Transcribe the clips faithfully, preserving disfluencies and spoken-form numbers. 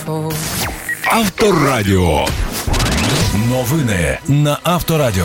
beautiful. Авторадіо. Новини на Авторадіо.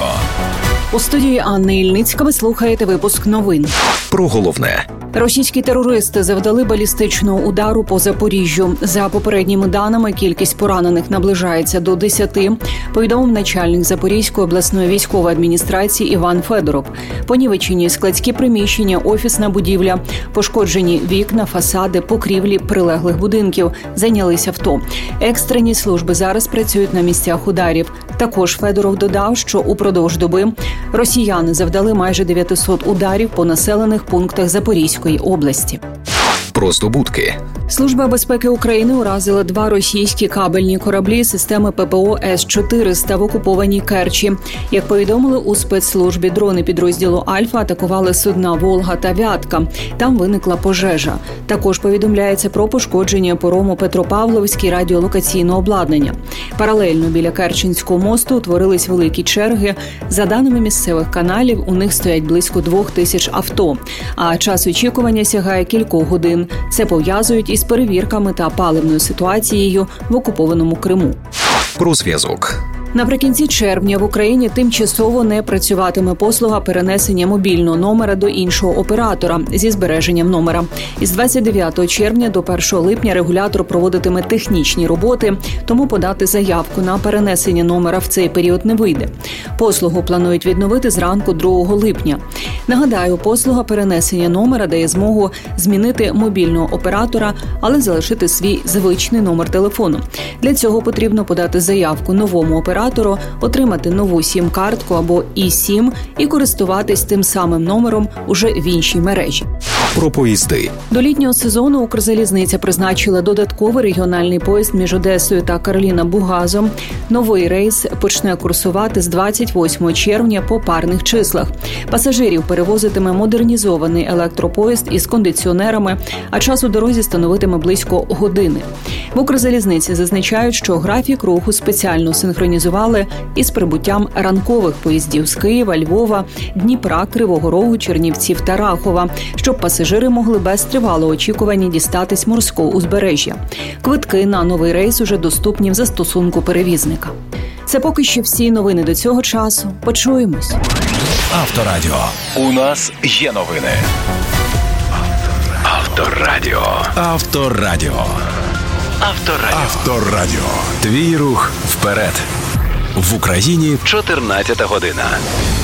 У студії Анни Ільницька ви слухаєте випуск новин. Про головне. Російські терористи завдали балістичного удару по Запоріжжю. За попередніми даними, кількість поранених наближається до десяти, повідомив начальник Запорізької обласної військової адміністрації Іван Федоров. Понівечені складські приміщення, офісна будівля, пошкоджені вікна, фасади, покрівлі прилеглих будинків, зайнялись авто. Екстрені служби зараз працюють на місцях ударів. Також Федоров додав, що упродовж доби росіяни завдали майже дев'ятсот ударів по населених пунктах Запорізької області. Про здобутки. Служба безпеки України уразила два російські кабельні кораблі системи ППО С чотириста в окупованій Керчі. Як повідомили у спецслужбі, дрони підрозділу «Альфа» атакували судна «Волга» та «Вятка». Там виникла пожежа. Також повідомляється про пошкодження парому Петропавловський радіолокаційного обладнання. Паралельно біля Керченського мосту утворились великі черги. За даними місцевих каналів, у них стоять близько двох тисяч авто. А час очікування сягає кількох годин. Це пов'язують із перевірками та паливною ситуацією в окупованому Криму. Про зв'язок. Наприкінці червня в Україні тимчасово не працюватиме послуга перенесення мобільного номера до іншого оператора зі збереженням номера. Із двадцять дев'ятого червня до першого липня регулятор проводитиме технічні роботи, тому подати заявку на перенесення номера в цей період не вийде. Послугу планують відновити зранку другого липня. Нагадаю, послуга перенесення номера дає змогу змінити мобільного оператора, але залишити свій звичний номер телефону. Для цього потрібно подати заявку новому оператору, отримати нову сім-картку або і-сім і користуватись тим самим номером уже в іншій мережі. Про поїзди. До літнього сезону Укрзалізниця призначила додатковий регіональний поїзд між Одесою та Карліна-Бугазом. Новий рейс почне курсувати з двадцять восьмого червня по парних числах. Пасажирів перевозитиме модернізований електропоїзд із кондиціонерами, а час у дорозі становитиме близько години. В Укрзалізниці зазначають, що графік руху спеціально синхронізували із прибуттям ранкових поїздів з Києва, Львова, Дніпра, Кривого Рогу, Чернівців та Рахова, щоб пасажири могли без тривалого очікування дістатись морського узбережжя. Квитки на новий рейс уже доступні в застосунку перевізника. Це поки що всі новини до цього часу. Почуємось. Авторадіо. У нас є новини. Авторадіо. Авторадіо. Авторадіо. Авторадіо. Твій рух вперед. В Україні чотирнадцята година.